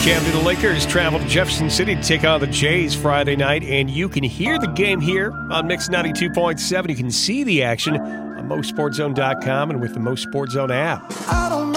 Champion, the Lakers travel to Jefferson City to take on the Jays Friday night, and you can hear the game here on Mix 92.7. You can see the action on MoSportZone.com and with the MoSportZone app.